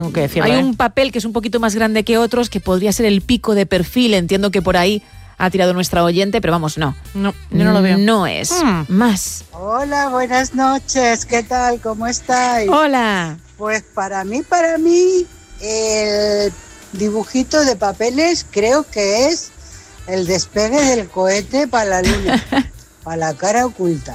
que decirlo, Hay un papel que es un poquito más grande que otros, que podría ser el pico de perfil. Entiendo que por ahí ha tirado nuestra oyente, pero vamos, no. No, yo no lo veo. No es. Más. Hola, buenas noches. ¿Qué tal? ¿Cómo estáis? Hola. Pues para mí, el dibujito de papeles creo que es el despegue del cohete para la luna, para la cara oculta.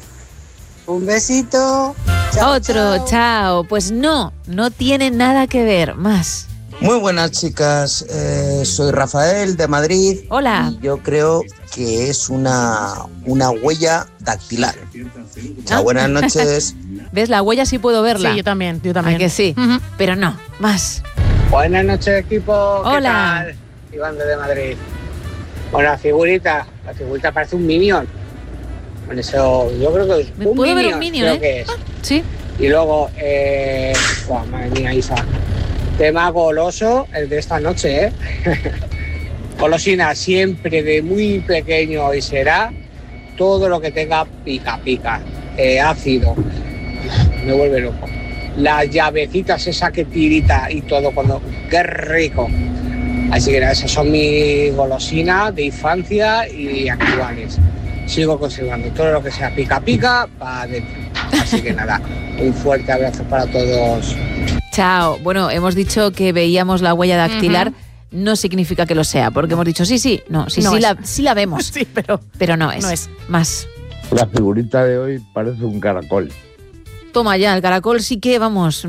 Un besito. Chao, Otro, chao. Pues no tiene nada que ver. Más. Muy buenas, chicas. Soy Rafael de Madrid. Hola. Y yo creo que es una huella dactilar. Chao, buenas noches. ¿Ves? La huella sí puedo verla. Sí, yo también. ¿A que sí? Uh-huh. Pero no. Más. Buenas noches, equipo. Hola. ¿Qué tal? Iván de Madrid. Bueno, la figurita parece un Minion. Bueno, eso yo creo que es un ¿Puedo Minion. ver un Minion, creo que es. Sí. Y luego, madre mía, Isa. Tema goloso, el de esta noche, ¿eh? Golosina siempre de muy pequeño y será todo lo que tenga pica, ácido. Me vuelve loco. Las llavecitas, esa que tirita y todo, ¡qué rico! Así que esas son mis golosinas de infancia y actuales. Sigo conservando todo lo que sea pica, para adentro. Así que nada, un fuerte abrazo para todos. Chao. Bueno, hemos dicho que veíamos la huella dactilar. No significa que lo sea, porque hemos dicho sí. No, sí la vemos. Sí, pero no es. No es. Más. La figurita de hoy parece un caracol. Toma ya, el caracol sí que, vamos,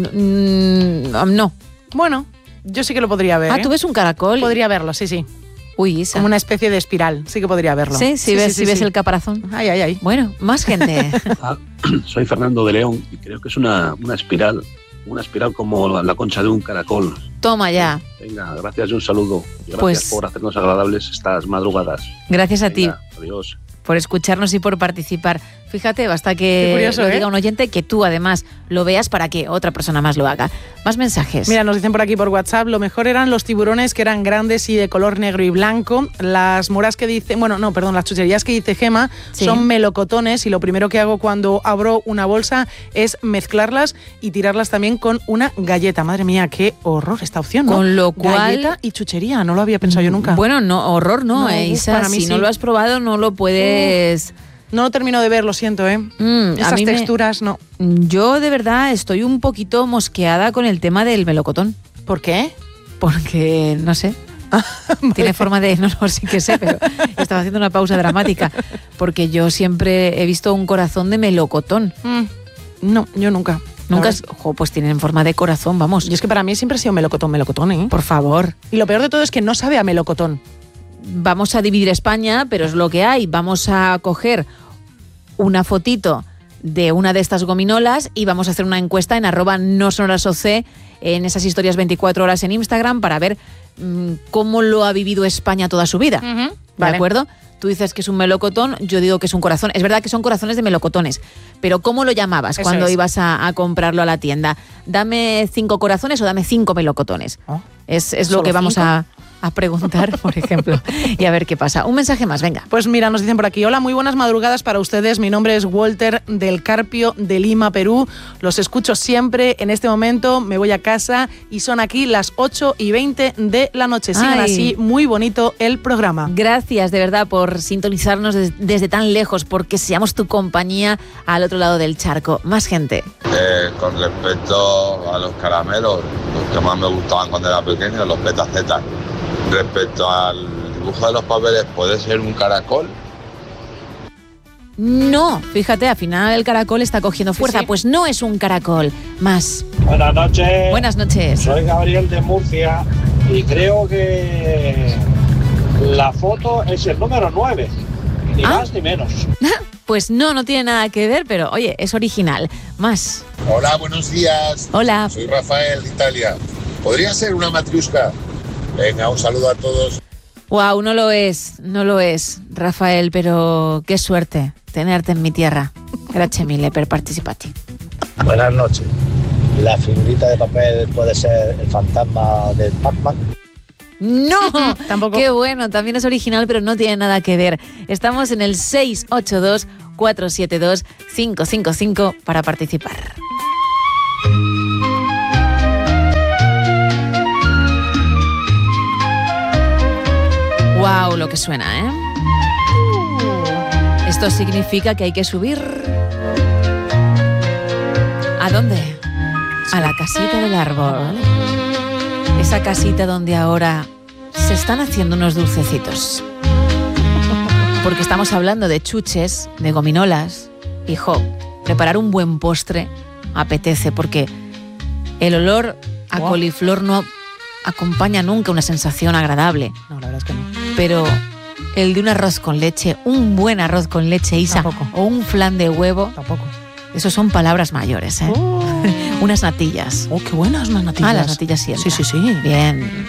no. Bueno, yo sí que lo podría ver. ¿tú ves un caracol? Podría verlo, sí. Uy, Isa. Como una especie de espiral, sí que podría verlo. Sí, si ves el caparazón. Ay. Bueno, más gente. Soy Fernando de León y creo que es una espiral como la concha de un caracol. Toma ya. Venga, gracias y un saludo. Gracias Pues, por hacernos agradables estas madrugadas. Gracias a ti. Adiós. Por escucharnos y por participar. Fíjate, basta que curioso, lo diga un oyente, que tú además lo veas para que otra persona más lo haga. Más mensajes. Mira, nos dicen por aquí por WhatsApp, lo mejor eran los tiburones que eran grandes y de color negro y blanco. Las moras que dice, las chucherías que dice Gema son melocotones y lo primero que hago cuando abro una bolsa es mezclarlas y tirarlas también con una galleta. Madre mía, qué horror esta opción, ¿no? Con lo cual... Galleta y chuchería, no lo había pensado yo nunca. Bueno, no, horror no, Isa. Para mí si no lo has probado, no lo puedes... No lo termino de ver, lo siento, Esas texturas, no. Yo, de verdad, estoy un poquito mosqueada con el tema del melocotón. ¿Por qué? Porque, no sé, tiene forma de... No, sí que sé, pero estaba haciendo una pausa dramática. Porque yo siempre he visto un corazón de melocotón. No, yo nunca. Nunca pues tienen forma de corazón, vamos. Y es que para mí siempre ha sido melocotón, ¿eh? Por favor. Y lo peor de todo es que no sabe a melocotón. Vamos a dividir España, pero es lo que hay. Vamos a coger una fotito de una de estas gominolas y vamos a hacer una encuesta en @nosonorasoc en esas historias 24 horas en Instagram para ver cómo lo ha vivido España toda su vida. ¿De acuerdo? Tú dices que es un melocotón, yo digo que es un corazón. Es verdad que son corazones de melocotones, pero ¿cómo lo llamabas cuando ibas a comprarlo a la tienda? ¿Dame 5 corazones o dame 5 melocotones? Es lo que vamos a preguntar, por ejemplo, y a ver qué pasa. Un mensaje más, venga. Pues mira, nos dicen por aquí, hola, muy buenas madrugadas para ustedes. Mi nombre es Walter del Carpio de Lima, Perú. Los escucho siempre. En este momento me voy a casa y son aquí las 8:20 de la noche. Sigan así, muy bonito el programa. Gracias, de verdad, por sintonizarnos desde tan lejos, porque seamos tu compañía al otro lado del charco. Más gente. Con respecto a los caramelos, los que más me gustaban cuando era pequeño, los petacetas. Respecto al dibujo de los papeles, ¿puede ser un caracol? No, fíjate, al final el caracol está cogiendo fuerza. Pues no es un caracol. Más. Buenas noches. Buenas noches. Soy Gabriel de Murcia y creo que la foto es el número 9. Ni más ni menos. Pues no tiene nada que ver, pero oye, es original. Más. Hola, buenos días. Hola. Soy Rafael de Italia. ¿Podría ser una matriusca? Venga, un saludo a todos. Wow, no lo es, Rafael, pero qué suerte tenerte en mi tierra. Gracias mille per participati. Buenas noches. ¿La figurita de papel puede ser el fantasma de Pac-Man? No, tampoco. Qué bueno, también es original, pero no tiene nada que ver. Estamos en el 682-472-555 para participar. que suena, ¿eh? Esto significa que hay que subir... ¿A dónde? A la casita del árbol. Esa casita donde ahora se están haciendo unos dulcecitos. Porque estamos hablando de chuches, de gominolas. Hijo, preparar un buen postre apetece, porque el olor a coliflor no acompaña nunca una sensación agradable. No, la verdad es que no. Pero el de un arroz con leche, un buen arroz con leche, Isa, tampoco. O un flan de huevo, tampoco. Eso son palabras mayores, ¿eh? Unas natillas. Oh, qué buenas unas natillas. Ah, las natillas siempre. Sí. Bien.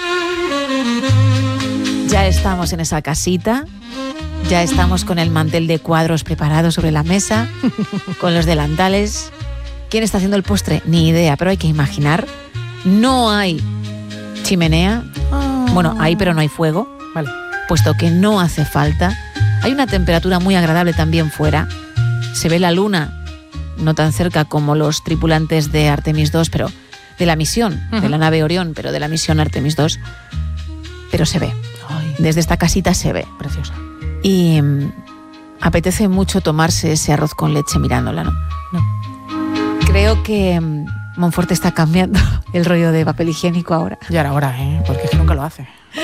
Ya estamos en esa casita. Ya estamos con el mantel de cuadros preparado sobre la mesa, con los delantales. ¿Quién está haciendo el postre? Ni idea, pero hay que imaginar. No hay chimenea. Bueno, hay, pero no hay fuego. Vale. Puesto que no hace falta. Hay una temperatura muy agradable también fuera. Se ve la luna, no tan cerca como los tripulantes de Artemis 2, pero de la misión, de la nave Orión, pero de la misión Artemis 2. Pero se ve. Ay. Desde esta casita se ve. Preciosa. Y apetece mucho tomarse ese arroz con leche mirándola, ¿no? No. Creo que Monforte está cambiando el rollo de papel higiénico ahora. Ya era hora, ¿eh? Porque es que nunca lo hace.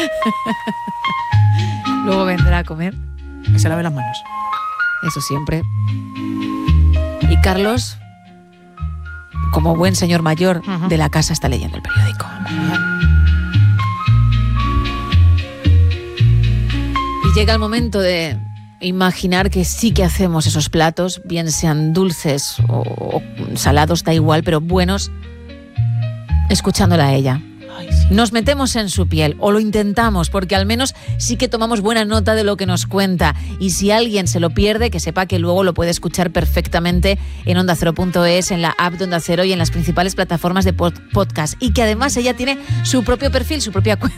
Luego vendrá a comer. Que se lave las manos. Eso siempre. Y Carlos, como buen señor mayor de la casa, está leyendo el periódico. Y llega el momento de imaginar que sí que hacemos esos platos, bien sean dulces o salados, da igual, pero buenos, escuchándola a ella. Ay, sí. Nos metemos en su piel, o lo intentamos, porque al menos sí que tomamos buena nota de lo que nos cuenta. Y si alguien se lo pierde, que sepa que luego lo puede escuchar perfectamente en ondacero.es, en la app de Onda Cero y en las principales plataformas de podcast. Y que además ella tiene su propio perfil, su propia cuenta.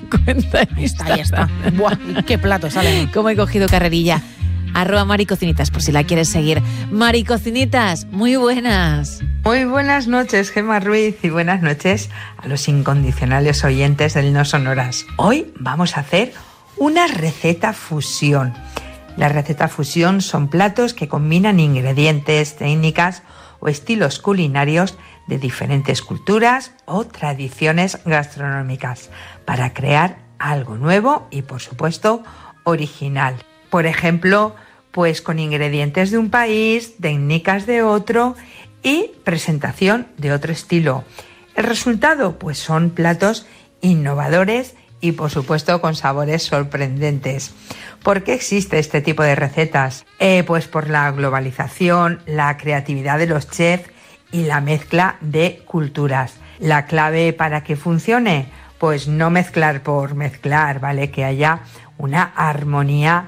Ahí está. Buah, qué plato sale. Cómo he cogido carrerilla. @maricocinitas, por si la quieres seguir. Maricocinitas, muy buenas. Muy buenas noches, Gemma Ruiz, y buenas noches a los incondicionales oyentes del No Sonoras. Hoy vamos a hacer una receta fusión. Las recetas fusión son platos que combinan ingredientes, técnicas o estilos culinarios de diferentes culturas o tradiciones gastronómicas para crear algo nuevo y, por supuesto, original. Por ejemplo, pues con ingredientes de un país, técnicas de otro y presentación de otro estilo. El resultado, pues son platos innovadores y, por supuesto, con sabores sorprendentes. ¿Por qué existe este tipo de recetas? Pues por la globalización, la creatividad de los chefs y la mezcla de culturas. La clave para que funcione, pues no mezclar por mezclar, ¿vale? Que haya una armonía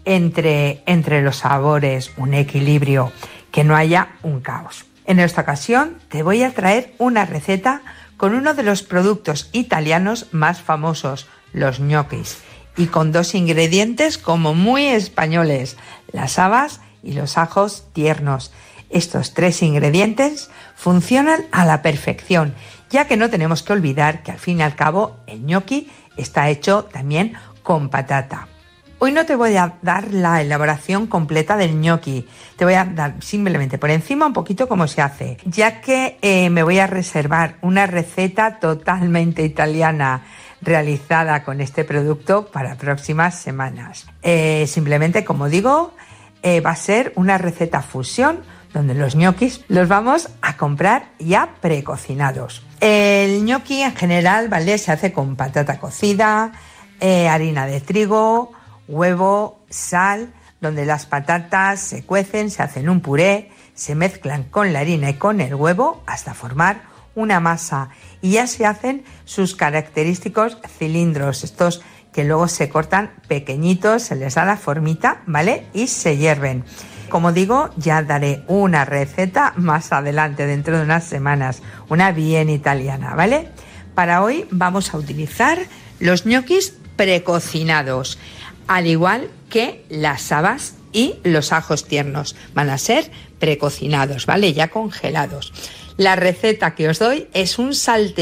entre los sabores, un equilibrio, que no haya un caos. En esta ocasión te voy a traer una receta con uno de los productos italianos más famosos, los ñoquis, y con dos ingredientes como muy españoles, las habas y los ajos tiernos. Estos tres ingredientes funcionan a la perfección, ya que no tenemos que olvidar que al fin y al cabo el ñoqui está hecho también con patata. Hoy no te voy a dar la elaboración completa del ñoqui, te voy a dar simplemente por encima un poquito cómo se hace, ya que me voy a reservar una receta totalmente italiana realizada con este producto para próximas semanas. Simplemente, como digo, va a ser una receta fusión donde los ñoquis los vamos a comprar ya precocinados. El ñoqui en general, ¿vale? Se hace con patata cocida, harina de trigo, huevo, sal, donde las patatas se cuecen, se hacen un puré, se mezclan con la harina y con el huevo hasta formar una masa y ya se hacen sus característicos cilindros, estos que luego se cortan pequeñitos, se les da la formita, ¿vale? Y se hierven. Como digo, ya daré una receta más adelante, dentro de unas semanas, una bien italiana, ¿vale? Para hoy vamos a utilizar los ñoquis precocinados, al igual que las habas y los ajos tiernos. Van a ser precocinados, ¿vale? Ya congelados. La receta que os doy es un salteado